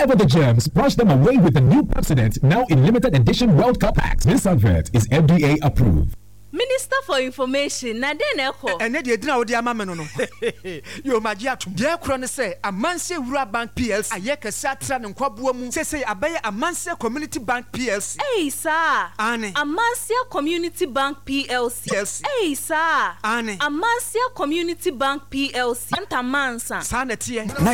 Whatever the germs, brush them away with the new Pepsodent, now in limited edition World Cup packs. This advert is FDA approved. Minister for Information, na den eko. Ene de edina odi ama me no. Yo magi atum. De ekro ne say Amanse Wura Bank PLC. Ayeka satra ne nkwaboa mu. Say abaye Amanse Community Bank PLC. Hey sir. Ane. Amanse Community Bank PLC. Hey sir. Ane. Amanse Community Bank PLC. Antamansa. Sa na tie.